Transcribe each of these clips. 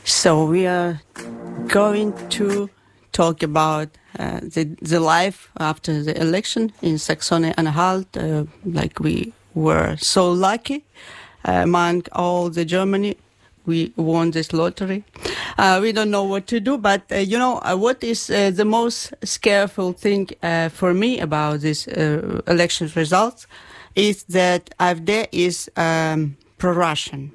So we are going to talk about the life after the election in Saxony-Anhalt. Like we were so lucky among all the Germany. We won this lottery. We don't know what to do, but what is the most scareful thing for me about this election results is that AfD is pro-Russian.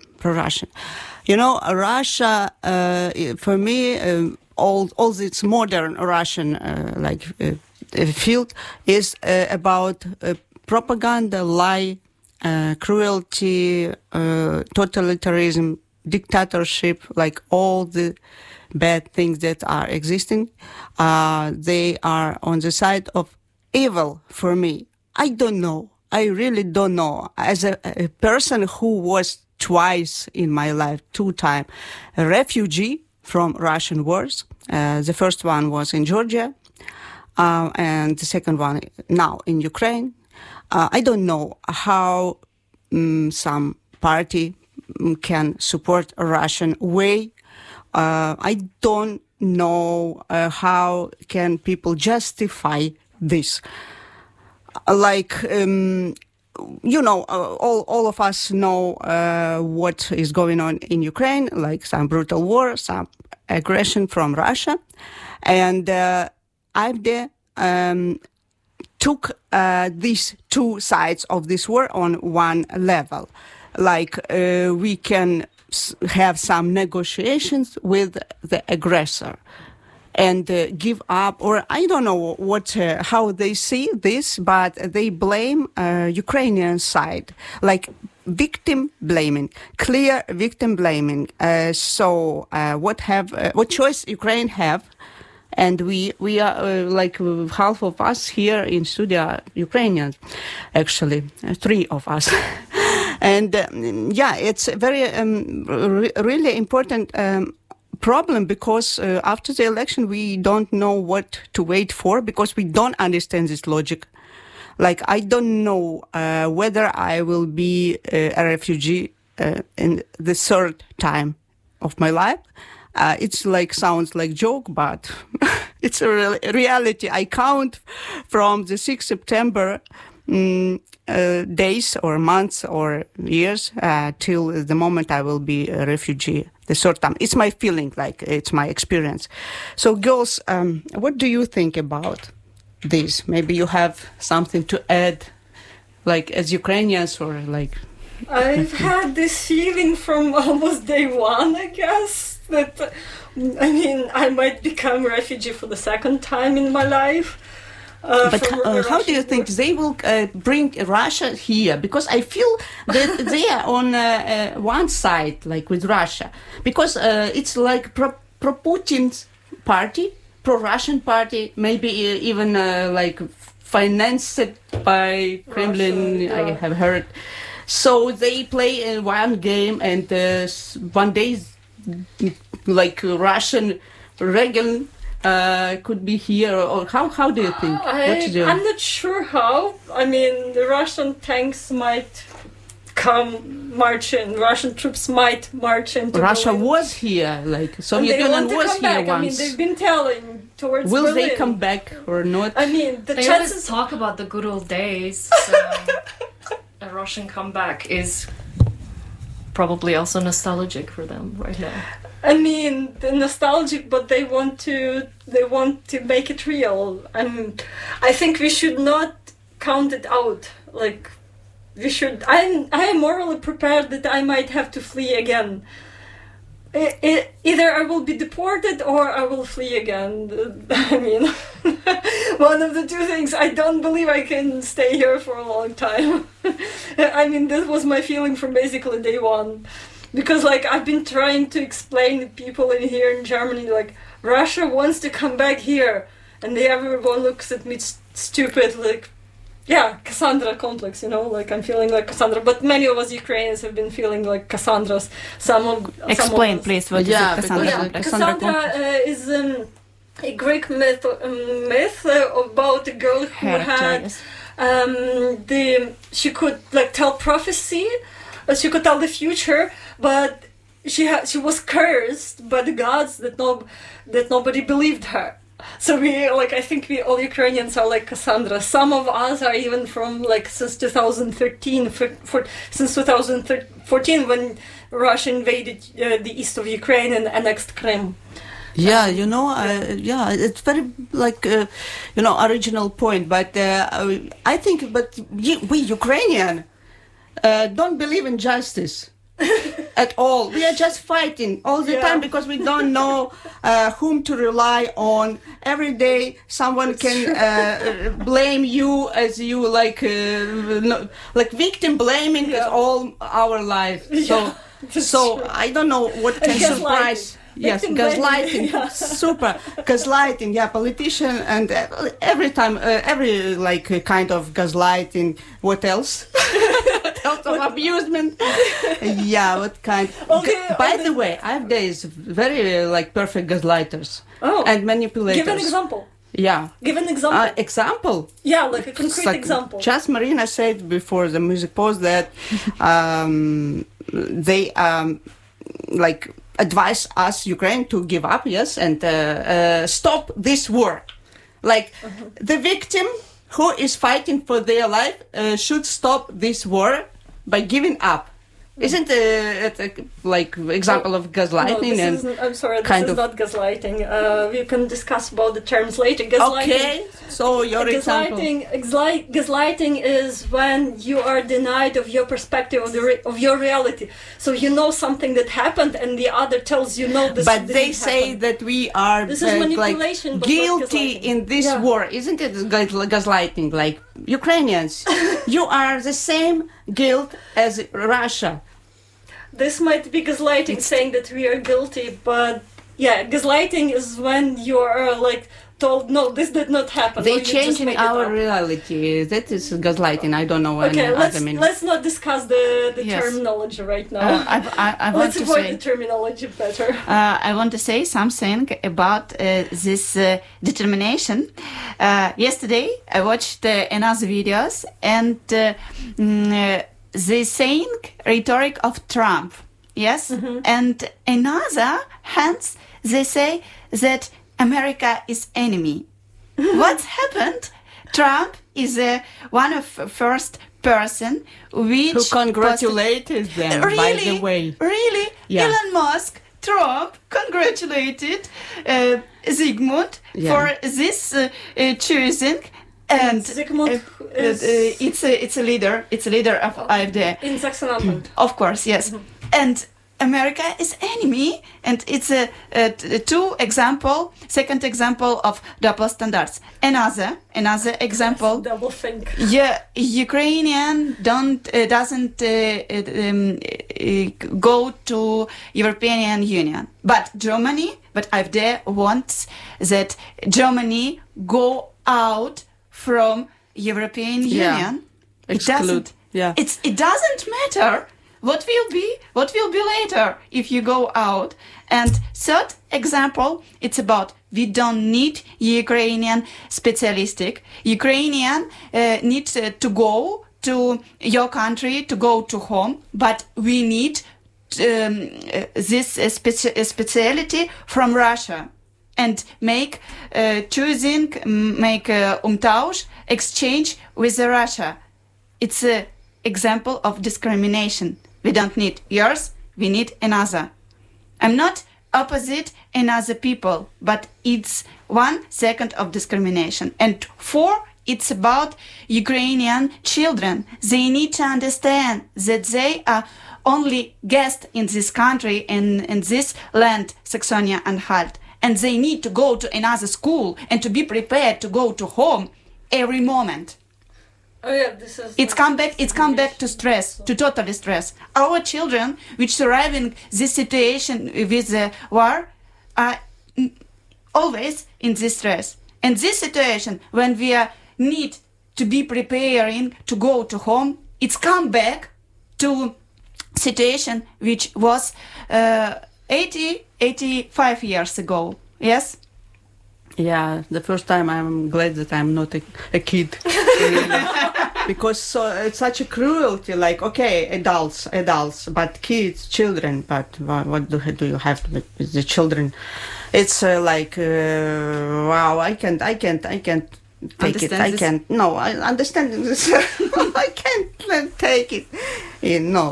Russia, for me, all this modern Russian field is about propaganda, lie, cruelty, totalitarianism, dictatorship, like all the bad things that are existing. They are on the side of evil for me. I don't know. I really don't know. As a person who was twice in my life, 2 times, a refugee from Russian wars. The first one was in Georgia, and the second one now in Ukraine. I don't know how some party can support a Russian way. I don't know how can people justify this. All of us know what is going on in Ukraine, like some brutal war, some aggression from Russia. And AfD took these 2 sides of this war on one level. We can have some negotiations with the aggressor and give up, or I don't know how they see this, but they blame Ukrainian side, like victim blaming, clear victim blaming. What choice Ukraine have? And we are half of us here in studio Ukrainians, actually 3 of us. And it's a very really important problem, because after the election we don't know what to wait for, because we don't understand this logic. I don't know whether I will be a refugee in the 3rd time of my life. It's sounds like joke, but it's a reality. I count from the 6th September days or months or years till the moment I will be a refugee the 3rd time. It's my feeling, it's my experience. So girls, what do you think about this? Maybe you have something to add, as Ukrainians, or I've had this feeling from almost day one, I guess, that I might become a refugee for the 2nd time in my life. But how do you think they will bring Russia here? Because I feel that they are on one side, with Russia. Because it's pro-Putin's party, pro-Russian party, maybe even financed by Kremlin, Russia, yeah. I have heard. So they play one game, and one day, Russian Reagan could be here, or how do you think? I'm not sure how. The Russian tanks might come marching. Russian troops might march into Russia Berlin. was here, Soviet Union was here once. They've been telling towards Will Berlin. They come back or not? The chances talk about the good old days. So a Russian comeback is probably also nostalgic for them right now. The nostalgic, but they want to make it real. I think we should not count it out. We should. I am morally prepared that I might have to flee again. Either I will be deported or I will flee again. One of the 2 things. I don't believe I can stay here for a long time. This was my feeling from basically day one. Because, I've been trying to explain to people here in Germany, Russia wants to come back here. And everyone looks at me stupid, Cassandra complex, I'm feeling like Cassandra. But many of us Ukrainians have been feeling like Cassandras. Explain, please, what is Cassandra complex? Cassandra is a Greek myth about a girl who had... She could, tell prophecy, she could tell the future, but she was cursed by the gods that nobody believed her. So I think we all Ukrainians are like Cassandra. Some of us are even from since 2013, since 2014 when Russia invaded the east of Ukraine and annexed Crimea. Yeah, it's very original point, but I think, we Ukrainian don't believe in justice at all. We are just fighting all the time because we don't know whom to rely on. Every day, someone can blame you as you victim blaming all our life. So I don't know what can surprise. Yes, gaslighting, super gaslighting. Yeah, politician and every time, every kind of gaslighting. What else? What else of abusement? Yeah, what kind? By the way, AfD is very perfect gaslighters and manipulators. Give an example. Yeah. Give an example. Example? Yeah, like a concrete example. Just Marina said before the music pause that they advise us, Ukraine, to give up, yes, and stop this war. The victim who is fighting for their life should stop this war by giving up. Isn't it example of gaslighting? No, I'm sorry, this is not gaslighting. We can discuss about the terms later. Gaslighting. Okay, so your example. Gaslighting is when you are denied of your perspective of your reality. So you know something that happened, and the other tells you no. This. But they say happen. That we are this is manipulation, guilty in this war, isn't it? Gaslighting, like Ukrainians, you are the same guilt as Russia. This might be gaslighting, saying that we are guilty, but gaslighting is when you are told, no, this did not happen. They changing our reality. That is gaslighting. I don't know any other meaning. Let's not discuss the terminology right now. I want let's to avoid say, the terminology better. I want to say something about this determination. Yesterday, I watched another videos and the saying rhetoric of Trump, yes, and another hands they say that America is enemy. What's happened? Trump is one of first person who congratulated them. Really, by the way, really, Elon Musk, Trump congratulated Zygmunt for this choosing. And Zygmunt it's a leader of AfD in Saxony. Of course, yes. And America is enemy, and it's second example of double standards. Another example. Double think. Yeah, Ukrainian doesn't go to European Union, but AfD wants that Germany go out from European Union. It doesn't matter what will be later if you go out. And third example, it's about we don't need Ukrainian specialistic. Ukrainian needs to go to your country, to go to home, but we need this speciality from Russia. And make Umtausch exchange with Russia. It's an example of discrimination. We don't need yours, we need another. I'm not opposite another people, but it's 1 second of discrimination. And 4, it's about Ukrainian children. They need to understand that they are only guests in this country and in this land, Saxony-Anhalt. And they need to go to another school and to be prepared to go to home every moment. Oh yeah, this is. It's come back to stress, to total stress. Our children, which surviving this situation with the war, are always in this stress. And this situation, when we need to be preparing to go to home, it's come back to situation which was 85 years ago. Yes? Yeah, the first time I'm glad that I'm not a kid. because it's such a cruelty. Like, okay, adults, but kids, children. But what do you have with the children? It's wow. I can't take it. I can't. No, I understand this. I can't take it. No.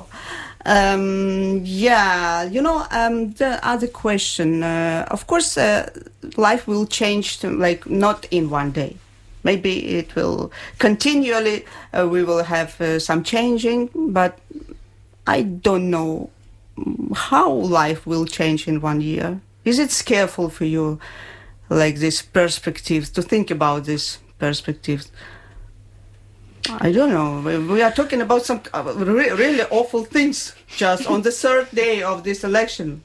The other question. Of course, life will change not in one day. Maybe it will continually. We will have some changing, but I don't know how life will change in 1 year. Is it scareful for you, this perspectives, to think about this perspectives? I don't know. We are talking about some really awful things just on the third day of this election.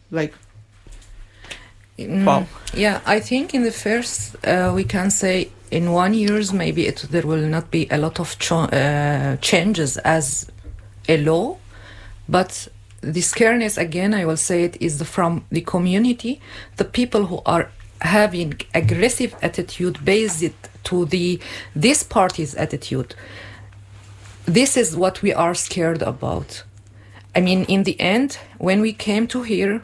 Wow. Yeah, I think in the first, we can say in 1 year, maybe there will not be a lot of changes as a law, but the scariness, again, I will say it, is from the community, the people who are having aggressive attitude based to this party's attitude. This is what we are scared about. I mean, in the end, when we came to here,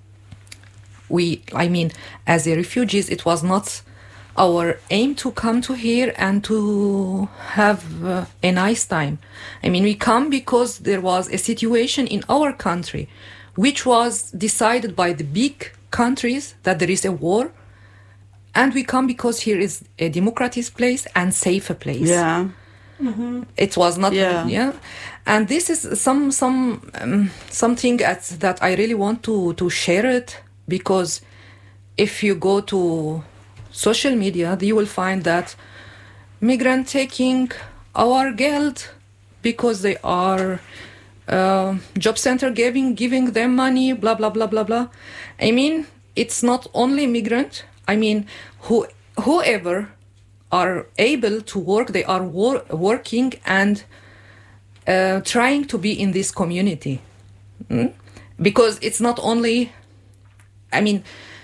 as a refugees, it was not our aim to come to here and to have a nice time. I mean, we come because there was a situation in our country which was decided by the big countries that there is a war, and we come because here is a democratic place and safer place. Yeah. Mm-hmm. It was not, and this is something that I really want to share it, because if you go to social media, you will find that migrants taking our geld because they are job center giving them money, blah blah blah blah blah. I mean, it's not only migrant. I mean, whoever are able to work, they are working and trying to be in this community. Because it's not only, I mean,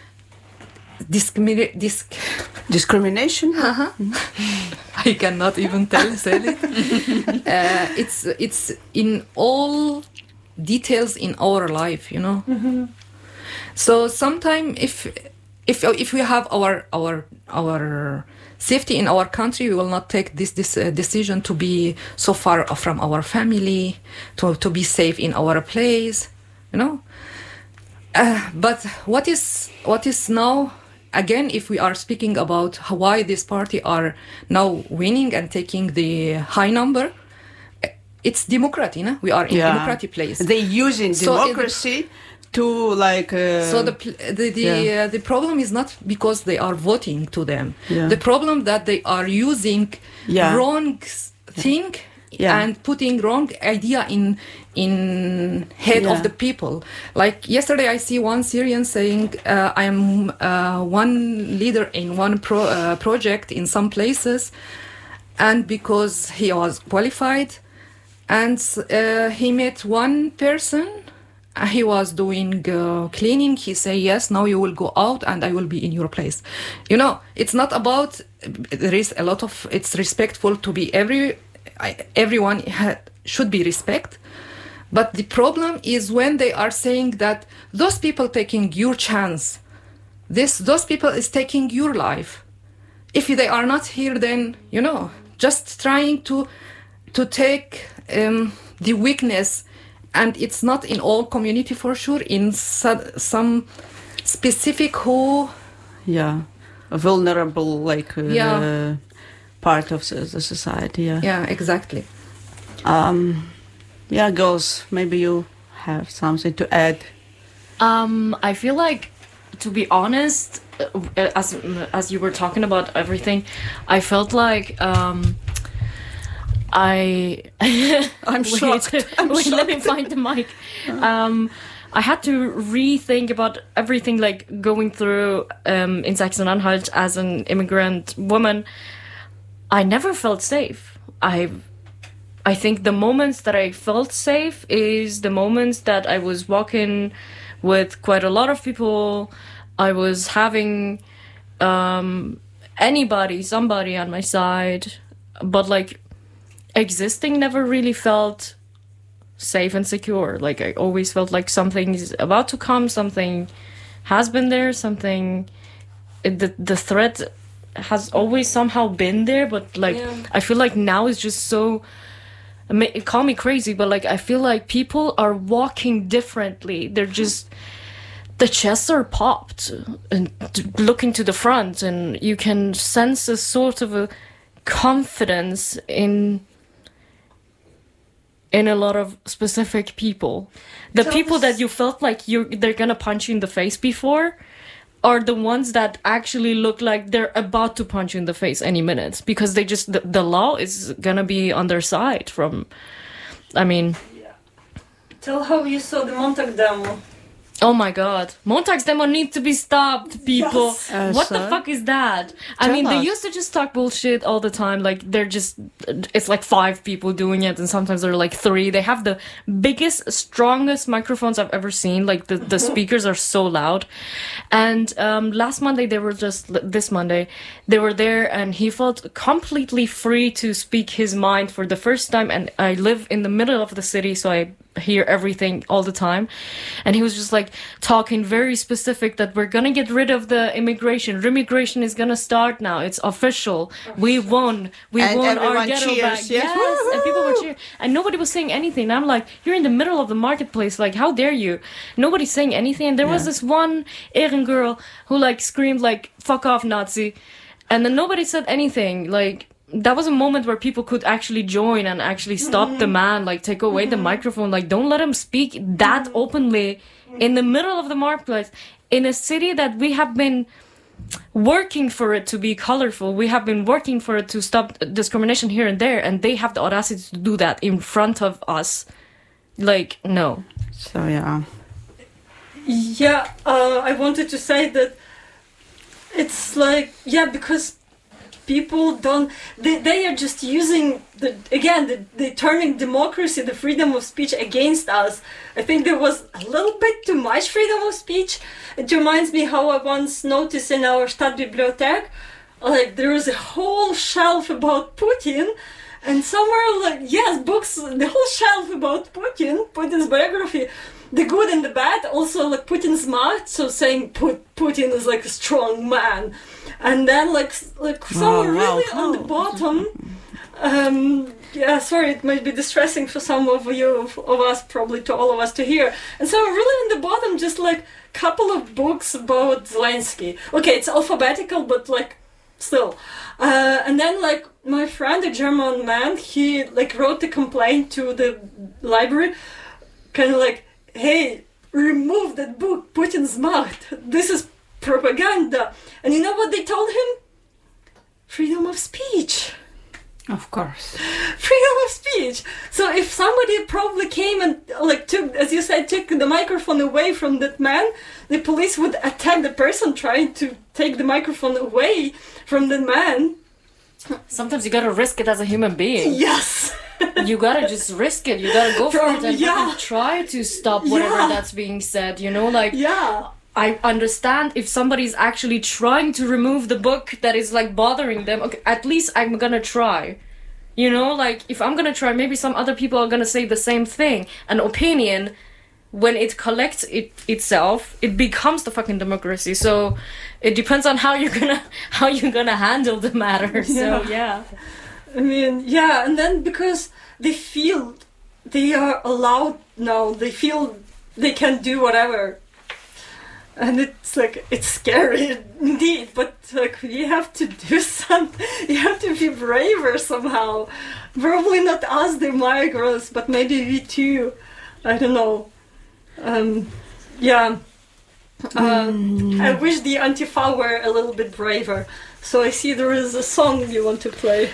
discrimination. I cannot even say it. It's in all details in our life, you know. Mm-hmm. So sometimes if we have our safety in our country, we will not take this decision to be so far from our family, to be safe in our place, you know. But what is now? Again, if we are speaking about why this party are now winning and taking the high number, it's democracy, no? We are in democratic place. They using democracy to So the problem is not because they are voting to them. Yeah. The problem that they are using wrong thing and putting wrong idea in head of the people. Like yesterday, I see one Syrian saying, "I am one leader in one project in some places," and because he was qualified, and he met one person. He was doing cleaning. He say, "Yes, now you will go out, and I will be in your place." You know, it's not about. There is a lot of. It's respectful to be everyone should be respect. But the problem is when they are saying that those people taking your chance, those people is taking your life. If they are not here, then, you know, just trying to take the weakness, and it's not in all community for sure, in some specific vulnerable part of the society. Yeah, exactly. Girls, maybe you have something to add. I feel like, to be honest, as you were talking about everything, I felt like I'm shocked. Wait, let me find the mic. I had to rethink about everything, like going through in Sachsen-Anhalt as an immigrant woman. I never felt safe. I think the moments that I felt safe is the moments that I was walking with quite a lot of people. I was having somebody on my side. But like existing never really felt safe and secure. Like, I always felt like something is about to come, something has been there, something... The threat has always somehow been there, but, like, I feel like now it's just so... Call me crazy, but, like, I feel like people are walking differently. They're just... The chests are popped and looking to the front, and you can sense a sort of a confidence in a lot of specific people. The people that you felt like they're gonna punch you in the face before are the ones that actually look like they're about to punch you in the face any minute, because they just the law is gonna be on their side from... I mean... Tell how you saw the Montag demo. Oh my god. Montag's demo needs to be stopped, people. Yes. What the fuck is that? I mean, they used to just talk bullshit all the time. Like, it's like 5 people doing it, and sometimes there are like 3. They have the biggest, strongest microphones I've ever seen. Like, the speakers are so loud. And this Monday, they were there, and he felt completely free to speak his mind for the first time. And I live in the middle of the city, so I hear everything all the time, and he was just like talking very specific that we're gonna get rid of the immigration. Remigration is gonna start now. It's official. We won our ghetto back. Yes, and people were cheering, and nobody was saying anything. And I'm like, you're in the middle of the marketplace, like, how dare you? Nobody's saying anything. And there was this one Asian girl who like screamed like, fuck off, Nazi, and then nobody said anything. Like, that was a moment where people could actually join and actually stop the man, like, take away the microphone. Like, don't let him speak that openly in the middle of the marketplace, in a city that we have been working for it to be colorful. We have been working for it to stop discrimination here and there, and they have the audacity to do that in front of us. Like, no. So, yeah. Yeah, I wanted to say that it's like, because people don't, they are just using they're turning democracy, the freedom of speech, against us. I think there was a little bit too much freedom of speech. It reminds me how I once noticed in our Stadtbibliothek, like, there was a whole shelf about Putin, and somewhere, like, books, the whole shelf about Putin's biography, the good and the bad, also like Putin's macht, so saying Putin is like a strong man. And then like somewhere really on the bottom, sorry, it might be distressing for some of us, probably to all of us to hear. And so really on the bottom, just like couple of books about Zelensky. Okay, it's alphabetical, but like still. And then like my friend, a German man, he like wrote a complaint to the library, kind of like, hey, remove that book, Putin's Macht. This is propaganda. And you know what they told him? Freedom of speech. Of course. Freedom of speech. So if somebody probably came and like took, as you said, took the microphone away from that man, the police would attack the person trying to take the microphone away from the man. Sometimes you gotta risk it as a human being. Yes. You gotta just risk it. You gotta go for it and try to stop whatever that's being said. You know, like, I understand if somebody's actually trying to remove the book that is like bothering them. Okay, at least I'm gonna try. You know, like, if I'm gonna try, maybe some other people are gonna say the same thing. An opinion, when it collects itself, it becomes the fucking democracy. So it depends on how you're gonna handle the matter. So I mean, and then because they feel they are allowed now, they feel they can do whatever. And it's like, it's scary indeed, but like, you have to do something, you have to be braver somehow. Probably not us, the migrants, but maybe we too. I don't know. I wish the Antifa were a little bit braver. So I see there is a song you want to play.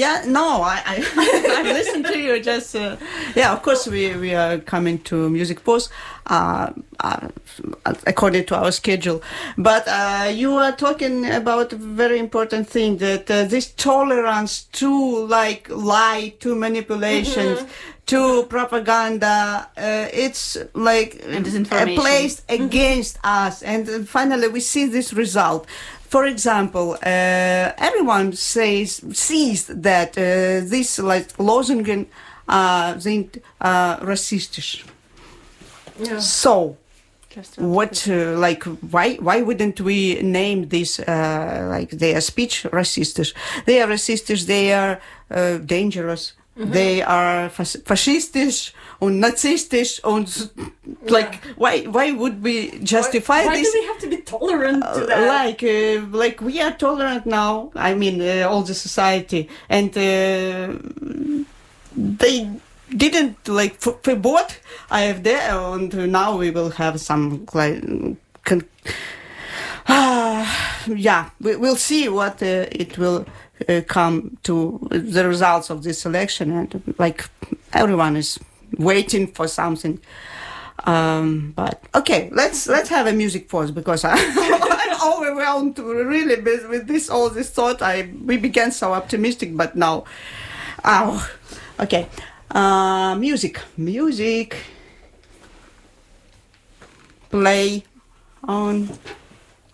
I listened to you. Just of course we are coming to music pause according to our schedule. But you are talking about a very important thing, that this tolerance to like lie, to manipulations, to propaganda, it's like and disinformation placed against us. And finally we see this result. for example, everyone sees that this like Losungen sind rassistisch. Yeah. So, what why wouldn't we name this like their speech rassistisch? They are rassistisch. They are dangerous. They are fascistisch und nazistisch und like why would we justify why this? Why do we have to be tolerant to that? Like we are tolerant now. I mean, all the society, and they didn't like forbid AfD, and now we will have some like. We'll see what it will come to the results of this election, and like everyone is waiting for something. But okay, let's have a music pause because I'm overwhelmed really with all this thought. We began so optimistic, but now, okay, music, play on.